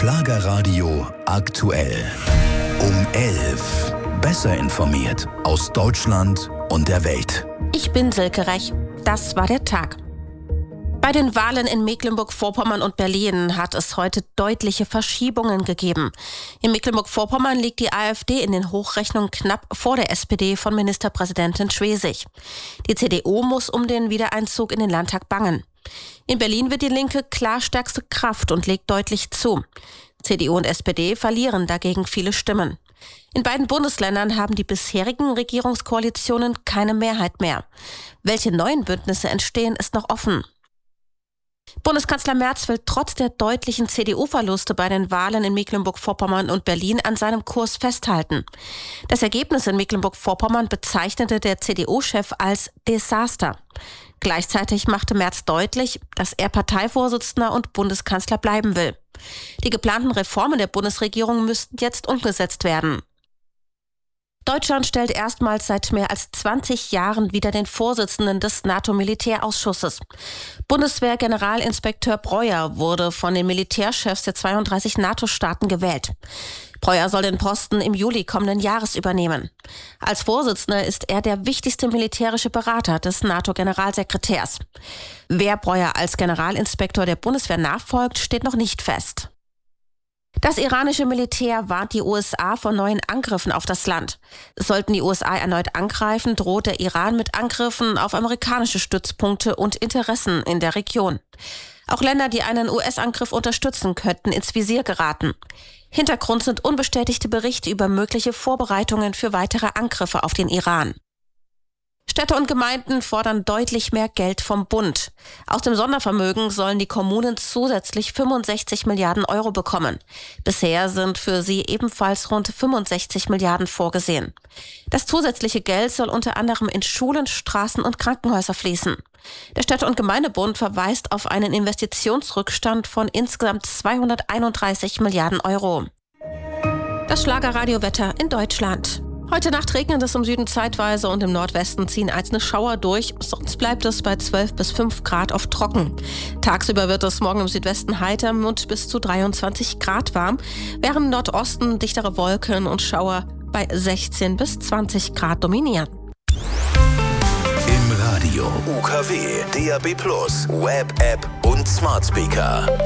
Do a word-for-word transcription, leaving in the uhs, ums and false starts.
Schlagerradio aktuell. Um elf. Besser informiert aus Deutschland und der Welt. Ich bin Silke Rech. Das war der Tag. Bei den Wahlen in Mecklenburg-Vorpommern und Berlin hat es heute deutliche Verschiebungen gegeben. In Mecklenburg-Vorpommern liegt die AfD in den Hochrechnungen knapp vor der S P D von Ministerpräsidentin Schwesig. Die C D U muss um den Wiedereinzug in den Landtag bangen. In Berlin wird die Linke klar stärkste Kraft und legt deutlich zu. C D U und S P D verlieren dagegen viele Stimmen. In beiden Bundesländern haben die bisherigen Regierungskoalitionen keine Mehrheit mehr. Welche neuen Bündnisse entstehen, ist noch offen. Bundeskanzler Merz will trotz der deutlichen C D U-Verluste bei den Wahlen in Mecklenburg-Vorpommern und Berlin an seinem Kurs festhalten. Das Ergebnis in Mecklenburg-Vorpommern bezeichnete der C D U-Chef als Desaster. Gleichzeitig machte Merz deutlich, dass er Parteivorsitzender und Bundeskanzler bleiben will. Die geplanten Reformen der Bundesregierung müssten jetzt umgesetzt werden. Deutschland stellt erstmals seit mehr als zwanzig Jahren wieder den Vorsitzenden des NATO-Militärausschusses. Bundeswehr-Generalinspekteur Breuer wurde von den Militärchefs der zweiunddreißig NATO-Staaten gewählt. Breuer soll den Posten im Juli kommenden Jahres übernehmen. Als Vorsitzender ist er der wichtigste militärische Berater des NATO-Generalsekretärs. Wer Breuer als Generalinspektor der Bundeswehr nachfolgt, steht noch nicht fest. Das iranische Militär warnt die U S A vor neuen Angriffen auf das Land. Sollten die U S A erneut angreifen, droht der Iran mit Angriffen auf amerikanische Stützpunkte und Interessen in der Region. Auch Länder, die einen U S-Angriff unterstützen, könnten ins Visier geraten. Hintergrund sind unbestätigte Berichte über mögliche Vorbereitungen für weitere Angriffe auf den Iran. Städte und Gemeinden fordern deutlich mehr Geld vom Bund. Aus dem Sondervermögen sollen die Kommunen zusätzlich fünfundsechzig Milliarden Euro bekommen. Bisher sind für sie ebenfalls rund fünfundsechzig Milliarden vorgesehen. Das zusätzliche Geld soll unter anderem in Schulen, Straßen und Krankenhäuser fließen. Der Städte- und Gemeindebund verweist auf einen Investitionsrückstand von insgesamt zweihunderteinunddreißig Milliarden Euro. Das Schlagerradiowetter in Deutschland. Heute Nacht regnet es im Süden zeitweise und im Nordwesten ziehen einzelne Schauer durch. Sonst bleibt es bei zwölf bis fünf Grad oft trocken. Tagsüber wird es morgen im Südwesten heiter und bis zu dreiundzwanzig Grad warm, während im Nordosten dichtere Wolken und Schauer bei sechzehn bis zwanzig Grad dominieren. Im Radio U K W, D A B plus, Web-App und Smart Speaker.